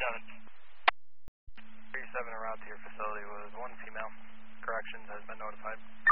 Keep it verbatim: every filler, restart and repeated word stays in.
seven. three seven en route to your facility was one female. Corrections has been notified.